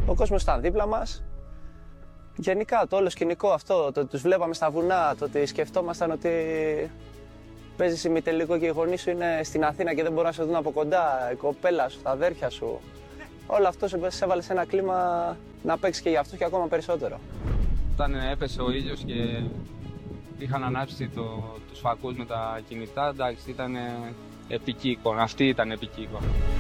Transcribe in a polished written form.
Ο κόσμος ήταν δίπλα μας. Γενικά το όλο σκηνικό αυτό, το ότι τους βλέπαμε στα βουνά, το ότι σκεφτόμασταν ότι παίζεις ημιτελικό και οι γονείς σου είναι στην Αθήνα και δεν μπορούν να σε δουν από κοντά, η κοπέλα σου, τα αδέρφια σου. Όλο αυτό σε έβαλε σε ένα κλίμα να παίξεις και για αυτούς και ακόμα περισσότερο. Όταν έπεσε ο ήλιος και είχαν ανάψει τους φακούς με τα κινητά, εντάξει, ήταν επική εικόνα. Αυτή ήταν επική εικόνα.